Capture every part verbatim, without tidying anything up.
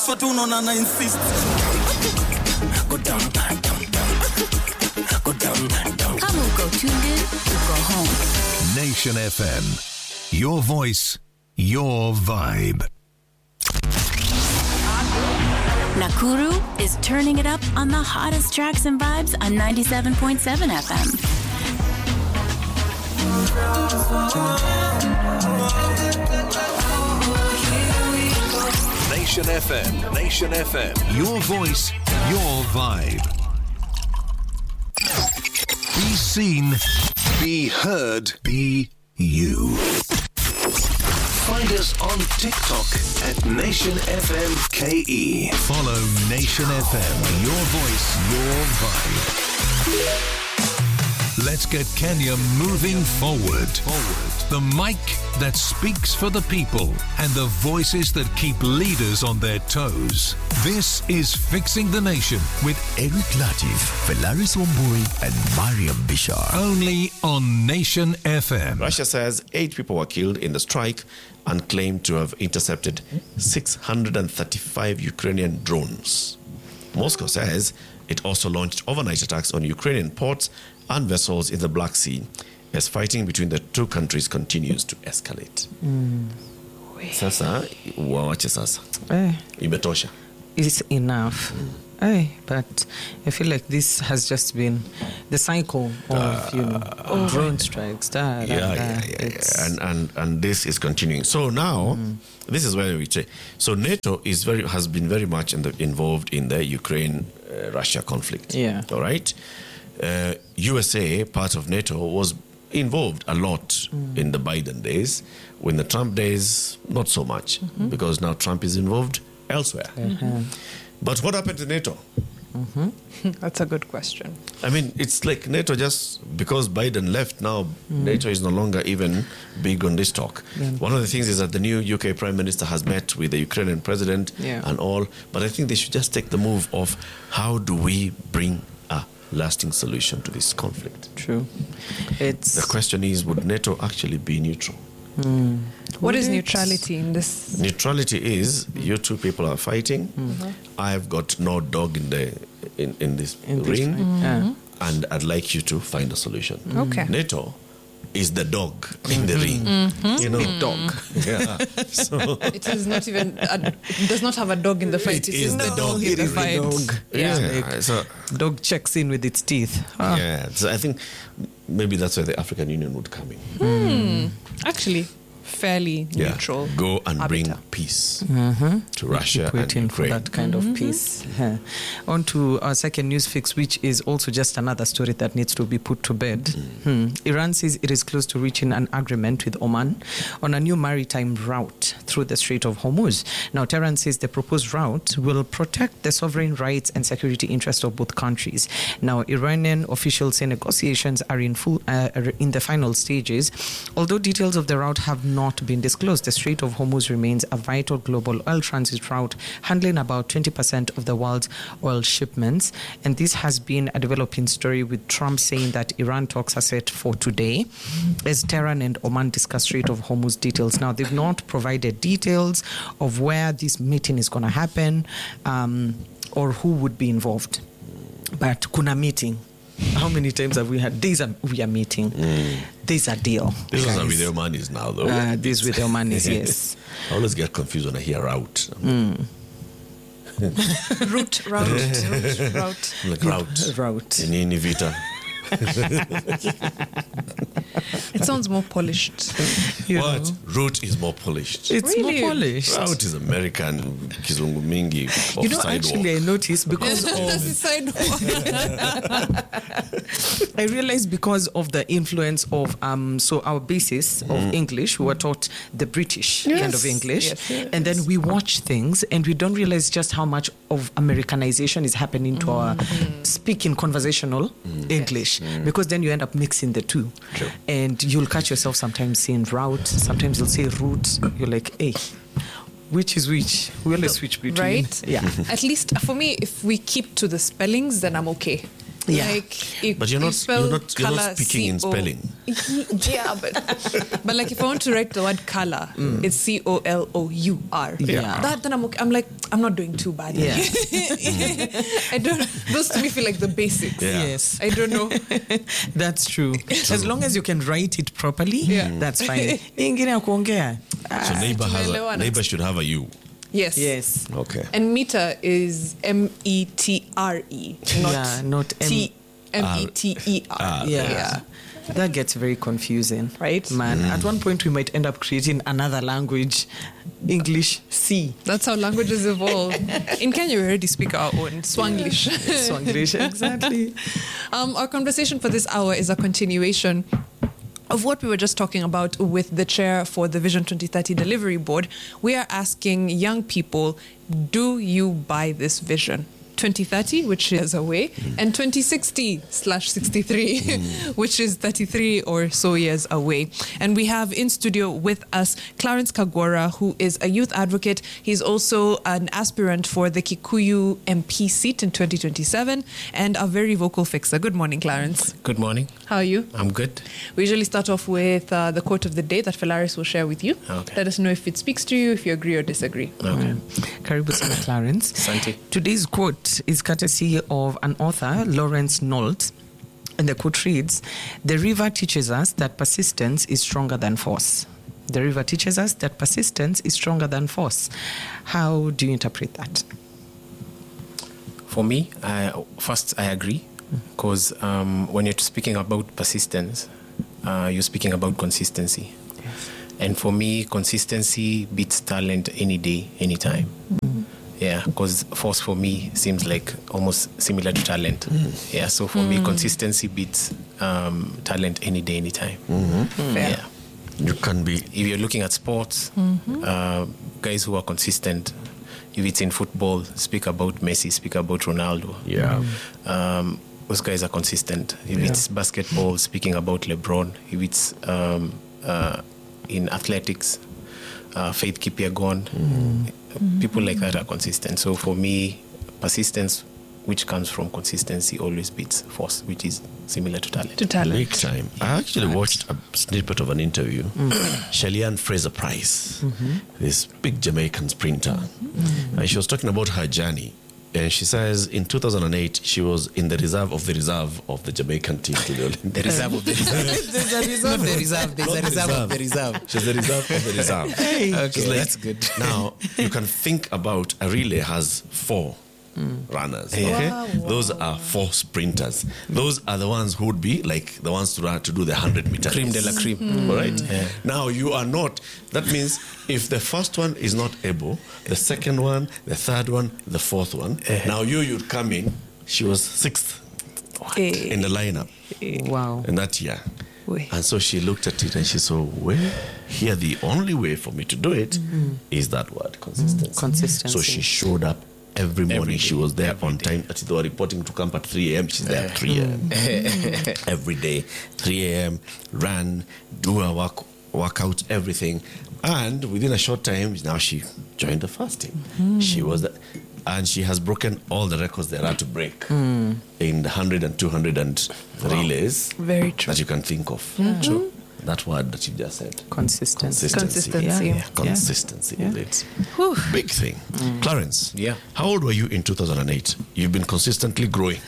so tu unaona na insist. Go down, down, down. Go down, down. Hamuko tuned in to go home. Nation F M. Your voice, your vibe. Nakuru is turning it up on the hottest tracks and vibes on ninety-seven point seven F M. Nation F M, Nation F M. Your voice, your vibe. Be seen, be heard, be you. Find us on TikTok at Nation F M K E. Follow Nation F M, your voice, your vibe. Let's get Kenya moving forward. Forward. The mic that speaks for the people and the voices that keep leaders on their toes. This is Fixing the Nation with Eric Latif, Felaris Wambui, and Mariam Bishar. Only on Nation F M. Russia says eight people were killed in the strike and claimed to have intercepted six hundred thirty-five Ukrainian drones. Moscow says it also launched overnight attacks on Ukrainian ports and vessels in the Black Sea as fighting between the two countries continues to escalate. Mm. Sasa, wawache sasa. Eh, Imetosha. it's enough. Mm. Eh, but I feel like this has just been the cycle of, uh, you know, oh, drone strikes. Da, da, yeah, da. yeah, yeah, yeah. And, and, and this is continuing. So now, mm. this is where we say. So NATO is very has been very much in the, involved in the Ukraine-Russia uh, conflict. Yeah. All right? Uh, U S A, part of NATO, was involved a lot mm. in the Biden days. When the Trump days, not so much, mm-hmm. because now Trump is involved elsewhere. Mm-hmm. But what happened to NATO? Mm-hmm. That's a good question. I mean, it's like NATO just, because Biden left now, mm. NATO is no longer even big on this talk. Yeah. One of the things is that the new U K Prime Minister has met with the Ukrainian president yeah. and all, but I think they should just take the move of how do we bring a lasting solution to this conflict. True. It's the question is, would NATO actually be neutral? Mm. What is neutrality in this? Neutrality is you two people are fighting. Mm-hmm. I've got no dog in the in, in this in ring, this mm-hmm. yeah. and I'd like you to find a solution. Mm-hmm. Okay. NATO is the dog mm-hmm. in the ring. Mm-hmm. You know, big dog. Yeah. So it is not even. A, it does not have a dog in the fight. It, it is, is the the dog dog in in the the fight. Dog. Yeah. Yeah. yeah. So Dog checks in with its teeth. Ah. yeah. So I think maybe that's where the African Union would come in. Hmm. Actually, fairly Yeah. neutral. Go and arbiter. bring peace Mm-hmm. to Russia and Waiting for Ukraine. that kind Mm-hmm. of peace. Yeah. On to our second news fix, which is also just another story that needs to be put to bed. Mm. Hmm. Iran says it is close to reaching an agreement with Oman on a new maritime route through the Strait of Hormuz. Now, Tehran says the proposed route will protect the sovereign rights and security interests of both countries. Now, Iranian officials say negotiations are in full uh, in the final stages, although details of the route have not been disclosed. The Strait of Hormuz remains a vital global oil transit route, handling about twenty percent of the world's oil shipments. And this has been a developing story, with Trump saying that Iran talks are set for today as Tehran and Oman discuss Strait of Hormuz details. Now, they've not provided details of where this meeting is going to happen um, or who would be involved. But kuna meeting. How many times have we had? These are we are meeting. Mm. There's a deal. This guys. is with their monies now, though. Uh, this with their monies, yes. I always get confused when I hear route. Mm. route, route, route, route. Like route. Route. In any vita. It sounds more polished. You What? know. Route is more polished. It's Really? more polished. Route is American, kizungu mingi, of You know, sidewalk. actually, I noticed because of I realized because of the influence of um so our basis of Mm. English, we were taught the British Yes. kind of English, Yes, yes. and then we watch things and we don't realize just how much of Americanization is happening to our speaking conversational English, because then you end up mixing the two. True. And you'll catch yourself sometimes saying route, sometimes you'll say route. You're like, hey, which is which? We always switch between. Right? Yeah. At least for me, if we keep to the spellings, then I'm okay. Yeah. Like, it, But you're you not, spell you're not, you're colour not speaking in C O spelling. Yeah, but but like if I want to write the word color, it's C O L O U R. Yeah. That then I'm okay. I'm like I'm not doing too bad. Yeah. I don't. Those to me feel like the basics. Yeah. Yes. I don't know. That's true. As long as you can write it properly, Yeah. that's fine. Ingine ya kuongea. So neighbor has a, tumeelewana. neighbor should have a U. Yes. Yes. Okay. And meter is M E T R E, not Yeah, not M- T M E T E R. Yeah. Yeah. That gets very confusing. Right? Man, at one point we might end up creating another language, English C. That's how languages evolve. In Kenya, we already speak our own Swanglish. Swanglish, exactly. Um, our conversation for this hour is a continuation of what we were just talking about with the chair for the Vision twenty thirty Delivery Board. We are asking young people, do you buy this vision? twenty thirty, which is away, and twenty sixty slash sixty-three, which is thirty-three or so years away. And we have in studio with us Clarence Kagwara, who is a youth advocate. He's also an aspirant for the Kikuyu M P seat in twenty twenty-seven and a very vocal fixer. Good morning, Clarence. Good morning. How are you? I'm good. We usually start off with uh, the quote of the day that Felaris will share with you. Okay. Let us know if it speaks to you, if you agree or disagree. Okay. Karibu sana, Clarence. Asante. Today's quote is courtesy of an author, Lawrence Nolt. And the quote reads, "The river teaches us that persistence is stronger than force." The river teaches us that persistence is stronger than force. How do you interpret that? For me, I, first I agree, because um, when you're speaking about persistence, uh, you're speaking about consistency. Yes. And for me, consistency beats talent any day, anytime. Mm-hmm. Yeah, because force for me seems like almost similar to talent. Mm. Yeah, so for mm. me, consistency beats um, talent any day, anytime. Mm-hmm. Yeah. You can be. If you're looking at sports, mm-hmm. uh, guys who are consistent, if it's in football, speak about Messi, speak about Ronaldo. Yeah. Um, those guys are consistent. If Yeah. it's basketball, speaking about LeBron. If it's um, uh, in athletics, uh, Faith Kipyegon. Mm. People like that are consistent. So for me, persistence, which comes from consistency, always beats force, which is similar to talent. To talent. Big time. I actually watched a snippet of an interview. Mm. Shellyanne Fraser-Price, mm-hmm. this big Jamaican sprinter. Mm-hmm. And she was talking about her journey. And she says in two thousand eight, she was in the reserve of the reserve of the Jamaican team to the Olympics. The reserve of the reserve. There's a reserve. Not the reserve. There's Not a the reserve of reserve. the reserve. She's the reserve of the reserve. Hey. Okay, She's like, that's good. Now, you can think about a relay has four runners. Yeah. Okay? Wow, Those are four sprinters. Those are the ones who would be like the ones to run to do the one hundred meter Cream de race. la cream. All right? Yeah. Now, you are not. That means if the first one is not able, the second one, the third one, the fourth one, now you, you'd come in. She was sixth Eh, in the lineup Wow. in that year. Wait. And so she looked at it and she saw, well, here the only way for me to do it mm-hmm. is that word, consistency. Mm, consistency. So she showed up every morning. Every She day. was there Every on day. time. They were reporting to camp at three a.m. She's there at three a.m. every day, three a.m., ran, do a work, workout, everything. And within a short time, now she joined the fasting. Mm. She was the, and she has broken all the records there are to break mm. in the one hundred and two hundred and relays Very true. that you can think of. Mm-hmm. True. That word that you just said. Consistency. Consistency. Yeah. Yeah. Consistency. Yeah. It's Whew. big thing. Clarence, Yeah. how old were you in two thousand eight? You've been consistently growing.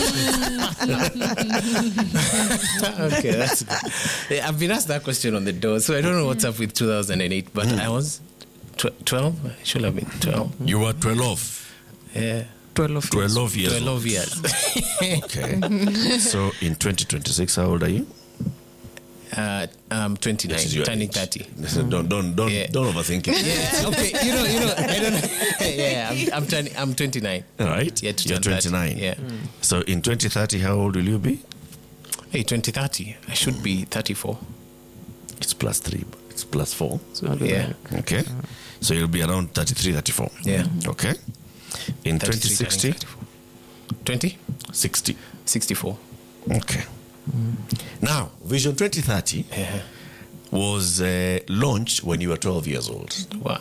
Okay, that's good. Yeah, I've been asked that question on the door, so I don't know what's up with two thousand eight, but I was tw- twelve. I should have been twelve. You were twelve. Yeah. twelve. twelve years twelve old. years. Okay. So in twenty twenty-six, how old are you? Uh, um, twenty-nine, This is your turning age. thirty. Listen, don't don't don't Yeah. don't overthink it. Yeah, okay. You know, you know, I don't. Yeah, I'm, I'm turning. I'm twenty-nine. All right. Yeah, to You're turn thirty. twenty-nine. Yeah. So in twenty thirty, how old will you be? Hey, twenty thirty. I should be thirty-four. It's plus three. It's plus four. Yeah. Okay. So you'll be around thirty-three, thirty-four. Yeah. Okay. In twenty thirty-three, sixty, thirty-four. twenty? sixty. sixty-four. Okay. Now, Vision twenty thirty Yeah. was uh, launched when you were twelve years old. Wow.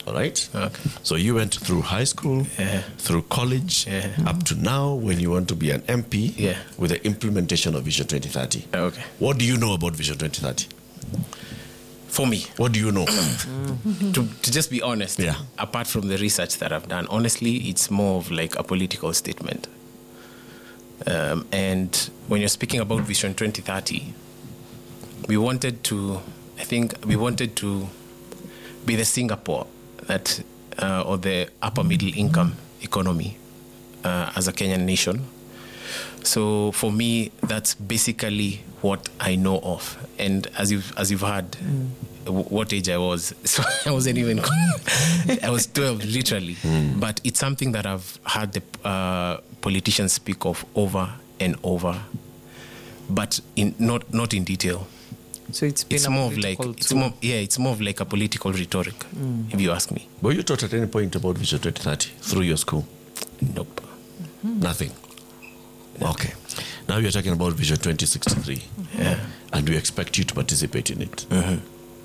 All right? Okay. So you went through high school, Yeah. through college, Yeah. up to now when you want to be an M P Yeah. with the implementation of Vision twenty thirty. Okay. What do you know about Vision twenty thirty? For me, What do you know? to, to just be honest, Yeah. apart from the research that I've done, honestly, it's more of like a political statement. Um, and when you're speaking about Vision twenty thirty, we wanted to, I think, we wanted to be the Singapore that, uh, or the upper middle income economy uh, as a Kenyan nation. So for me, that's basically what I know of. And as you've as you've heard, mm. w- what age I was, so I wasn't even. I was twelve, literally. Mm. But it's something that I've heard the uh, politicians speak of over and over, but in not not in detail. So it's been It's a more of like political it's tool. more yeah, it's more of like a political rhetoric, Mm. if you ask me. Were you taught at any point about Vision twenty thirty through your school? Nope. Nothing. Okay. Now you're talking about Vision twenty sixty-three. Yeah. And we expect you to participate in it. Mhm.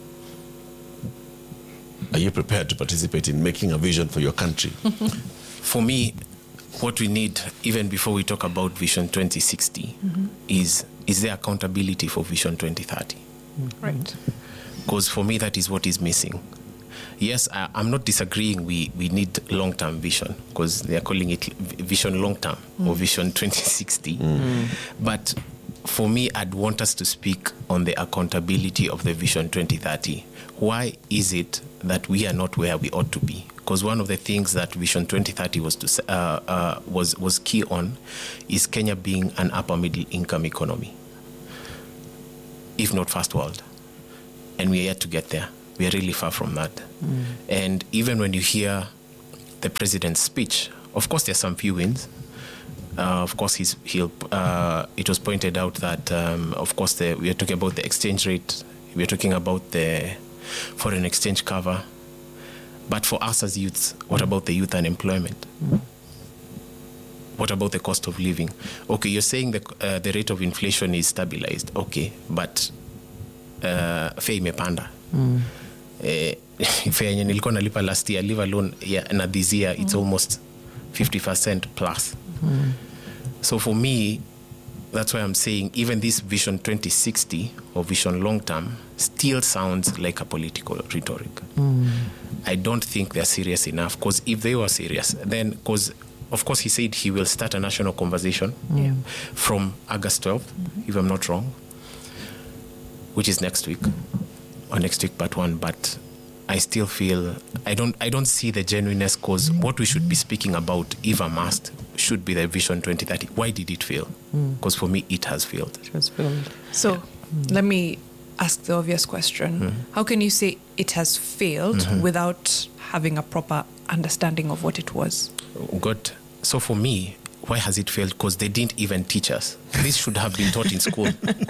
Are you prepared to participate in making a vision for your country? For me, what we need, even before we talk about Vision twenty sixty, Mhm. is is there accountability for Vision twenty thirty? Right. Because for me, that is what is missing. Yes, I, I'm not disagreeing. We we need long-term vision because they are calling it v- Vision Long-Term or Vision twenty sixty. But for me, I'd want us to speak on the accountability of the Vision twenty thirty. Why is it that we are not where we ought to be? Because one of the things that Vision twenty thirty was to s- uh, uh, was was key on is Kenya being an upper middle income economy, if not first world, and we are yet to get there. We are really far from that. Mm. And even when you hear the president's speech, of course there's some few wins. Uh, of course, he's, he'll. Uh, it was pointed out that, um, of course, the, we are talking about the exchange rate. We are talking about the foreign exchange cover. But for us as youths, what about the youth unemployment? Mm. What about the cost of living? Okay, you're saying the uh, the rate of inflation is stabilized. Okay, but uh, fare imepanda. Mm. Eh, fare yenye nilikuwa nalipa last year, leave alone yeah, na this year it's almost fifty percent plus. Mm. So for me, that's why I'm saying even this Vision twenty sixty or Vision Long Term still sounds like a political rhetoric. Mm. I don't think they're serious enough, because if they were serious, then, because of course he said he will start a national conversation Yeah. from August twelfth, if I'm not wrong, which is next week, or next week part one. But I still feel I don't I don't see the genuineness, because what we should be speaking about, if a must, should be the Vision twenty thirty. Why did it fail? Mm. Because for me, it has failed. It was filled. So let me ask the obvious question. Mhm. How can you say it has failed Mhm. without having a proper understanding of what it was? Good. So for me, why has it failed? Because they didn't even teach us. This should have been taught in school.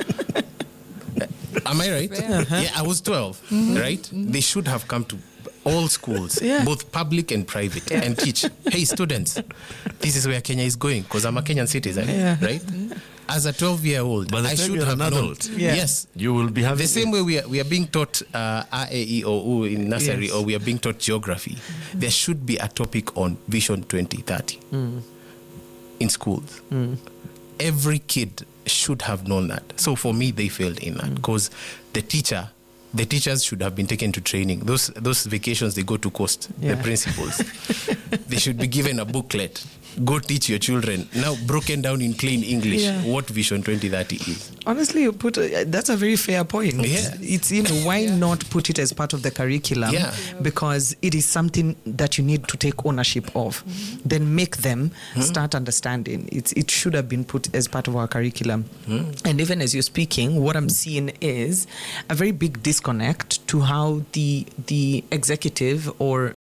Am I right? Uh-huh. Yeah, I was twelve, Mhm. right? Mhm. They should have come to all schools, Yeah. both public and private, Yeah. and teach, hey, students, this is where Kenya is going, because I'm a Kenyan citizen, Yeah. right? As a twelve-year-old, By the I time should you're have an known. adult, Yeah. Yes. you will be having The same way we are, we are being taught uh, A, E, I, O, U in nursery, Yes. or we are being taught geography. There should be a topic on Vision twenty thirty Mm. in schools. Mm. Every kid should have known that. So for me, they failed in that, because the teacher, the teachers should have been taken to training. Those those vacations they go to coast, Yeah. the principals, they should be given a booklet. Go teach your children, now broken down in plain English, Yeah. what Vision twenty thirty is. Honestly, you put uh, that's a very fair point. Yeah. It's, you know, why not put it as part of the curriculum? Yeah. Because it is something that you need to take ownership of. Then make them start understanding. It's it should have been put as part of our curriculum. And even as you're speaking, what I'm seeing is a very big disconnect to how the the executive or